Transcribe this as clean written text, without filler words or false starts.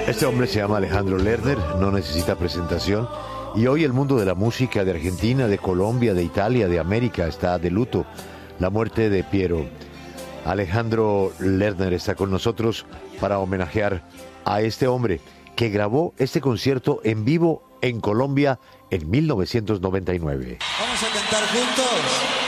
Este hombre se llama Alejandro Lerner, no necesita presentación. Y hoy el mundo de la música de Argentina, de Colombia, de Italia, de América está de luto. La muerte de Piero. Alejandro Lerner está con nosotros para homenajear a este hombre que grabó este concierto en vivo en Colombia en 1999. Vamos a cantar juntos.